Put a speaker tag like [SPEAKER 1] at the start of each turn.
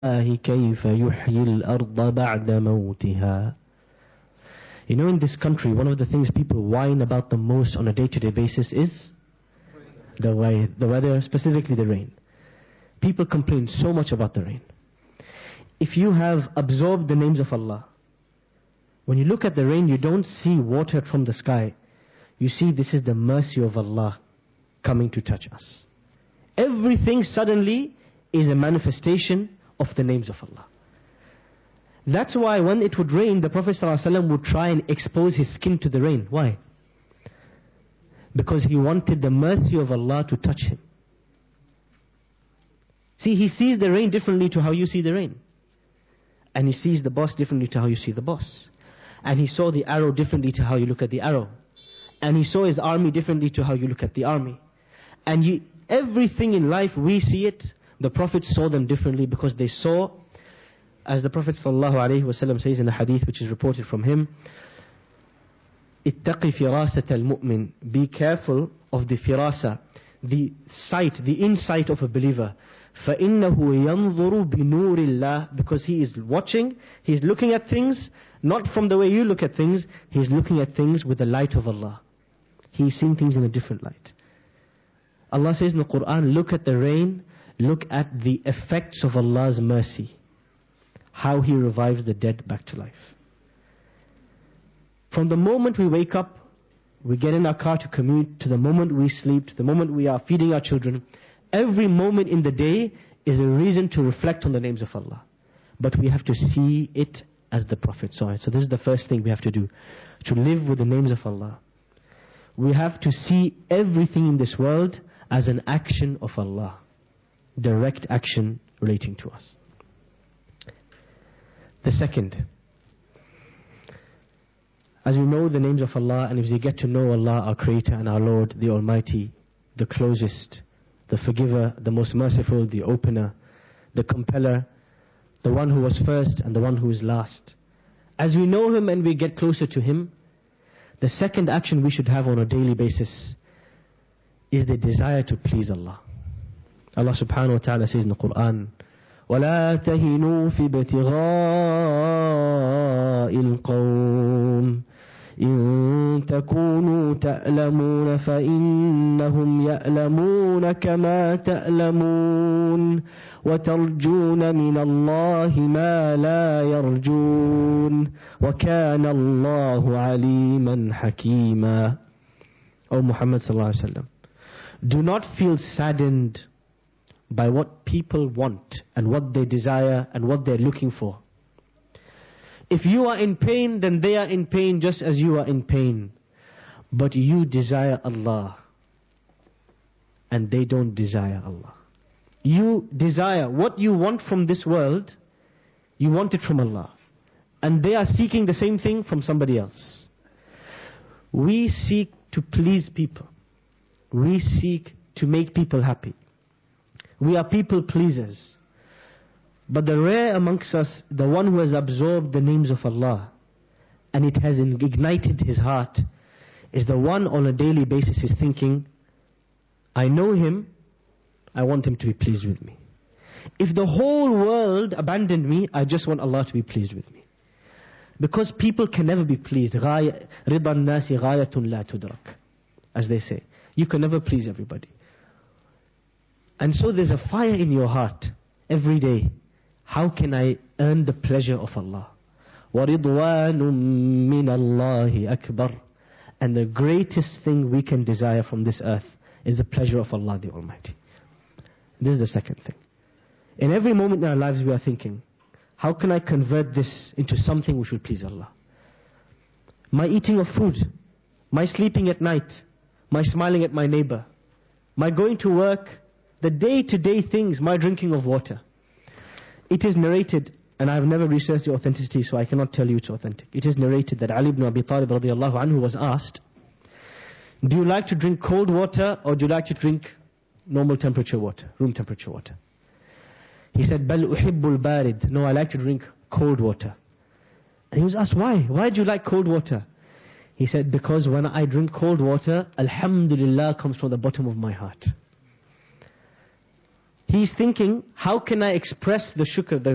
[SPEAKER 1] كيف يحيي الأرض بعد موتها. You know, in this country, one of the things people whine about the most on a day-to-day basis is the weather, specifically the rain. People complain so much about the rain. If you have absorbed the names of Allah, when you look at the rain, you don't see water from the sky. You see this is the mercy of Allah coming to touch us. Everything suddenly is a manifestation of the names of Allah. That's why when it would rain, the Prophet ﷺ would try and expose his skin to the rain. Why? Because he wanted the mercy of Allah to touch him. See, he sees the rain differently to how you see the rain. And he sees the boss differently to how you see the boss. And he saw the arrow differently to how you look at the arrow. And he saw his army differently to how you look at the army. And everything in life, we see it. The Prophets saw them differently because they saw, as the Prophet ﷺ says in a hadith which is reported from him, اتقي فراسة المؤمن. Be careful of the firasa, the sight, the insight of a believer. فَإِنَّهُ يَنْظُرُ بِنُورِ اللَّهِ. Because he is watching, he is looking at things, not from the way you look at things, he is looking at things with the light of Allah. He is seeing things in a different light. Allah says in the Quran, look at the rain, look at the effects of Allah's mercy. How He revives the dead back to life. From the moment we wake up, we get in our car to commute, to the moment we sleep, to the moment we are feeding our children, every moment in the day is a reason to reflect on the names of Allah. But we have to see it as the Prophet saw it. So this is the first thing we have to do, to live with the names of Allah. We have to see everything in this world as an action of Allah, direct action relating to us. The second, as we know the names of Allah, and if we get to know Allah, our Creator and our Lord, the Almighty, the closest, the forgiver, the most merciful, the opener, the compeller, the one who was first and the one who is last. As we know Him and we get closer to Him, the second action we should have on a daily basis is the desire to please Allah. Allah subhanahu wa ta'ala says in the Quran, وَلَا تَهِنُوا فِي ابْتِغَاءِ الْقَوْمِ إِن تَكُونُوا تَأْلَمُونَ فَإِنَّهُمْ يَأْلَمُونَ كَمَا تَأْلَمُونَ وَتَرْجُونَ مِنَ اللَّهِ مَا لَا يَرْجُونَ وَكَانَ اللَّهُ عَلِيمًا حَكِيمًا. O Muhammad sallallahu alaihi wasallam, do not feel saddened by what people want and what they desire and what they're looking for. If you are in pain, then they are in pain just as you are in pain. But you desire Allah and they don't desire Allah. You desire what you want from this world, you want it from Allah. And they are seeking the same thing from somebody else. We seek to please people. We seek to make people happy. We are people pleasers. But the rare amongst us, the one who has absorbed the names of Allah and it has ignited his heart, is the one on a daily basis is thinking, I know Him, I want Him to be pleased with me. If the whole world abandoned me, I just want Allah to be pleased with me. Because people can never be pleased. رِضَى النَّاسِ غَايَةٌ لَا تُدْرَكْ, as they say. You can never please everybody. And so there's a fire in your heart every day. How can I earn the pleasure of Allah? وَرِضْوَانٌ مِّنَ اللَّهِ أَكْبَرُ. And the greatest thing we can desire from this earth is the pleasure of Allah the Almighty. This is the second thing. In every moment in our lives we are thinking, how can I convert this into something which will please Allah? My eating of food, my sleeping at night, my smiling at my neighbor, my going to work, the day-to-day things, my drinking of water. It is narrated, and I have never researched the authenticity, so I cannot tell you it's authentic. It is narrated that Ali ibn Abi Talib radiallahu anhu was asked, do you like to drink cold water or do you like to drink normal temperature water, room temperature water? He said, بَلْ أُحِبُّ الْبَارِدِ. No, I like to drink cold water. And he was asked, why? Why do you like cold water? He said, because when I drink cold water, Alhamdulillah comes from the bottom of my heart. He's thinking, how can I express the shukr, the